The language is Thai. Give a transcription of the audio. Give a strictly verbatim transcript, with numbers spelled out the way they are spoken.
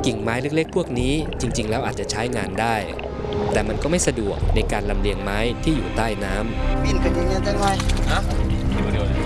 กิ่งไม้เล็กๆพวกนี้จริงๆแล้วอาจจะใช้งานได้ แต่มันก็ไม่สะดวกในการลำเลียงไม้ที่อยู่ใต้น้ำบินกันยังไงจังไง